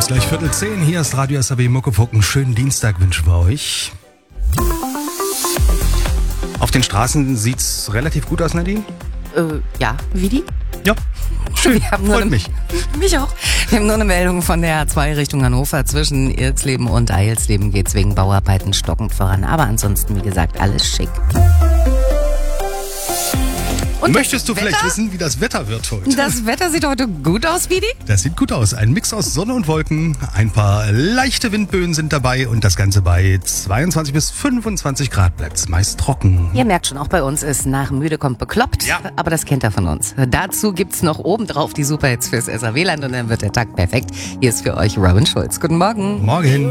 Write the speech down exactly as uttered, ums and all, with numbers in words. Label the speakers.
Speaker 1: ist gleich Viertel zehn. Hier ist Radio S R W Muckefuck. Einen schönen Dienstag wünschen wir euch. Auf den Straßen sieht's relativ gut aus, Nadine?
Speaker 2: Äh, ja, wie die?
Speaker 1: Ja, schön.
Speaker 2: Wir haben nur
Speaker 1: Freut
Speaker 2: eine,
Speaker 1: mich.
Speaker 2: Mich auch. Wir haben nur eine Meldung von der A zwei Richtung Hannover. Zwischen Irksleben und Eilsleben geht's wegen Bauarbeiten stockend voran. Aber ansonsten, wie gesagt, alles schick. Und
Speaker 1: Möchtest du
Speaker 2: Wetter?
Speaker 1: vielleicht wissen, wie das Wetter wird heute?
Speaker 2: Das Wetter sieht heute gut aus, Vidi.
Speaker 1: Das sieht gut aus. Ein Mix aus Sonne und Wolken. Ein paar leichte Windböen sind dabei und das Ganze bei zweiundzwanzig bis fünfundzwanzig Grad bleibt meist trocken.
Speaker 2: Ihr merkt schon, auch bei uns ist nach müde kommt bekloppt.
Speaker 1: Ja.
Speaker 2: Aber das kennt ihr von uns. Dazu gibt's noch obendrauf die Superhits fürs S R W-Land und dann wird der Tag perfekt. Hier ist für euch Robin Schulz. Guten Morgen.
Speaker 1: Morgen.